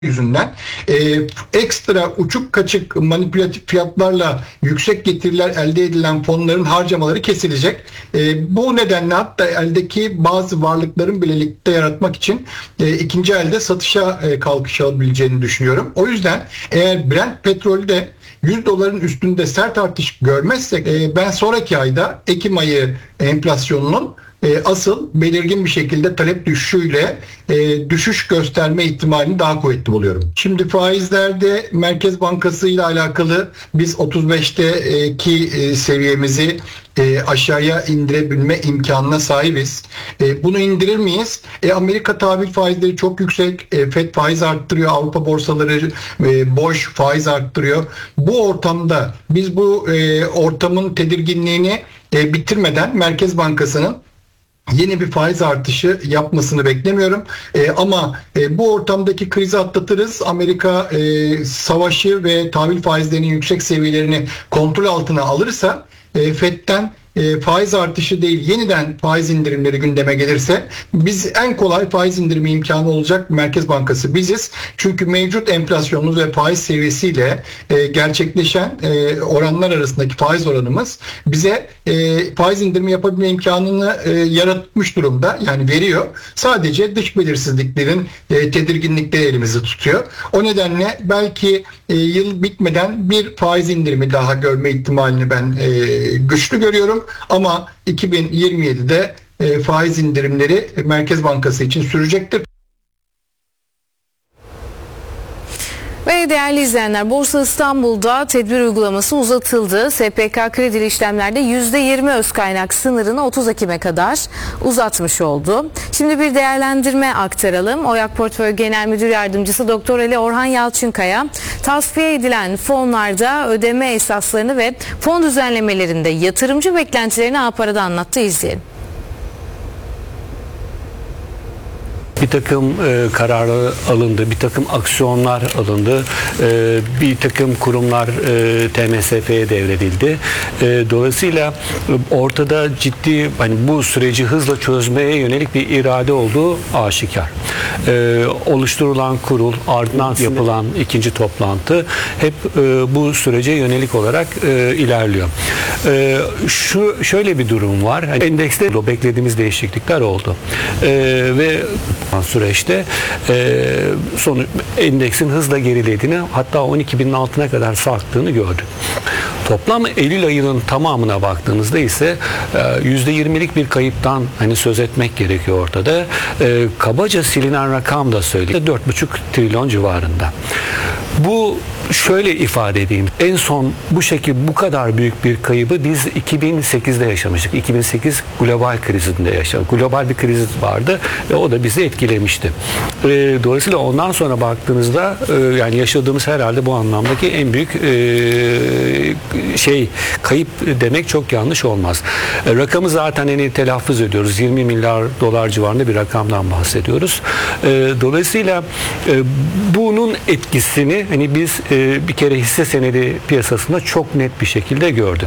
yüzünden ekstra uçuk kaçık manipülatif fiyatlarla yüksek getiriler elde edilen fonların harcamaları kesilecek. Bu nedenle hatta eldeki bazı varlıkların bile likidite yaratmak için ikinci elde satışa kalkış alabileceğini düşünüyorum. O yüzden eğer Brent petrolde $100'ın üstünde sert artış görmezsek ben sonraki ayda Ekim ayı enflasyonunun asıl belirgin bir şekilde talep düşüşüyle düşüş gösterme ihtimalini daha kuvvetli buluyorum. Şimdi faizlerde Merkez Bankası ile alakalı biz 35'teki seviyemizi aşağıya indirebilme imkanına sahibiz. Bunu indirir miyiz? Amerika tahvil faizleri çok yüksek. FED faiz arttırıyor. Avrupa borsaları boş faiz arttırıyor. Bu ortamda biz bu ortamın tedirginliğini bitirmeden Merkez Bankası'nın yeni bir faiz artışı yapmasını beklemiyorum. Ama bu ortamdaki krizi atlatırız. Amerika savaşı ve tahvil faizlerinin yüksek seviyelerini kontrol altına alırsa FED'den faiz artışı değil yeniden faiz indirimleri gündeme gelirse biz en kolay faiz indirimi imkanı olacak Merkez Bankası biziz. Çünkü mevcut enflasyonumuz ve faiz seviyesiyle gerçekleşen oranlar arasındaki faiz oranımız bize faiz indirimi yapabilme imkanını yaratmış durumda. Yani veriyor. Sadece dış belirsizliklerin tedirginlikleri elimizi tutuyor. O nedenle belki yıl bitmeden bir faiz indirimi daha görme ihtimalini ben güçlü görüyorum. Ama 2027'de faiz indirimleri Merkez Bankası için sürecektir. Ve değerli izleyenler, Borsa İstanbul'da tedbir uygulaması uzatıldı. SPK kredili işlemlerde %20 öz kaynak sınırını 30 Ekim'e kadar uzatmış oldu. Şimdi bir değerlendirme aktaralım. Oyak Portföy Genel Müdür Yardımcısı Doktor Ali Orhan Yalçınkaya, tasfiye edilen fonlarda ödeme esaslarını ve fon düzenlemelerinde yatırımcı beklentilerini A-Para'da anlattı. İzleyelim. Bir takım kararlar alındı, bir takım aksiyonlar alındı, bir takım kurumlar TMSF'ye devredildi. Dolayısıyla ortada ciddi bu süreci hızla çözmeye yönelik bir irade olduğu aşikar. Oluşturulan kurul, ardından yapılan ikinci toplantı hep bu sürece yönelik olarak ilerliyor. Şöyle bir durum var. Endekste beklediğimiz değişiklikler oldu. Ve süreçte endeksin hızla gerilediğini, hatta 12.000'in altına kadar sarktığını gördük. Toplam Eylül ayının tamamına baktığınızda ise %20'lik bir kayıptan söz etmek gerekiyor ortada. Kabaca silinen rakam da söyleyeyim. 4,5 trilyon civarında. Bu şöyle ifade edeyim. En son bu kadar büyük bir kaybı biz 2008'de yaşamıştık. 2008 global krizinde yaşadık. Global bir kriz vardı ve o da bizi etkilemişti. Dolayısıyla ondan sonra baktığınızda yani yaşadığımız herhalde bu anlamdaki en büyük kayıp demek çok yanlış olmaz. Rakamı zaten telaffuz ediyoruz. 20 milyar dolar civarında bir rakamdan bahsediyoruz. Dolayısıyla bunun etkisini biz bir kere hisse senedi piyasasında çok net bir şekilde gördük.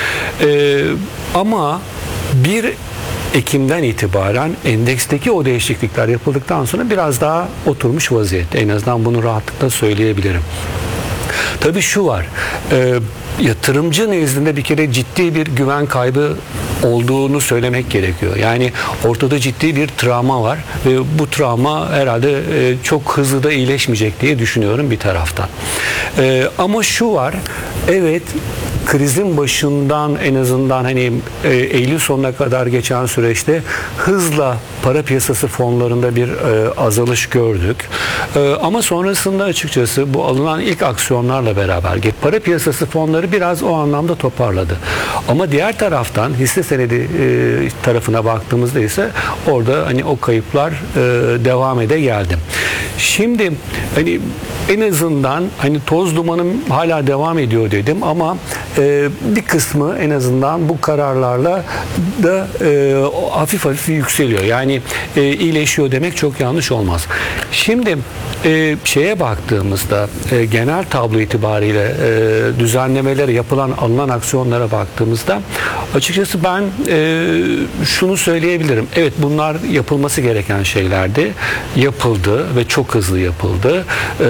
Ama 1 Ekim'den itibaren endeksteki o değişiklikler yapıldıktan sonra biraz daha oturmuş vaziyette. En azından bunu rahatlıkla söyleyebilirim. Tabii şu var. Yatırımcı nezdinde bir kere ciddi bir güven kaybı olduğunu söylemek gerekiyor. Yani ortada ciddi bir travma var ve bu travma herhalde çok hızlı da iyileşmeyecek diye düşünüyorum bir taraftan. Ama şu var, evet, krizin başından en azından Eylül sonuna kadar geçen süreçte hızla para piyasası fonlarında bir azalış gördük. Ama sonrasında açıkçası bu alınan ilk aksiyonlarla beraber para piyasası fonları biraz o anlamda toparladı. Ama diğer taraftan hisse senedi tarafına baktığımızda ise orada o kayıplar devam ede geldi. Şimdi en azından toz dumanım hala devam ediyor dedim ama bir kısmı en azından bu kararlarla da hafif hafif yükseliyor. Yani iyileşiyor demek çok yanlış olmaz. Şimdi şeye baktığımızda genel tablo itibariyle düzenlemeleri yapılan alınan aksiyonlara baktığımızda açıkçası ben ben şunu söyleyebilirim. Evet, bunlar yapılması gereken şeylerdi. Yapıldı ve çok hızlı yapıldı.